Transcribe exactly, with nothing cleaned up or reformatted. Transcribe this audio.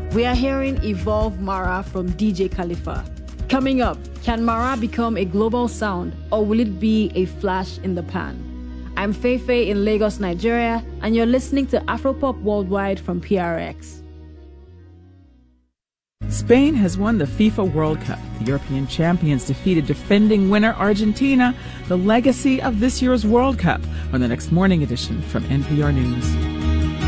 We are hearing Evolve Mara from D J Khalifa. Coming up, can Mara become a global sound or will it be a flash in the pan? I'm Feifei in Lagos, Nigeria, and you're listening to Afropop Worldwide from P R X. Spain has won the FIFA World Cup. The European champions defeated defending winner Argentina. The legacy of this year's World Cup on the next morning edition from N P R News.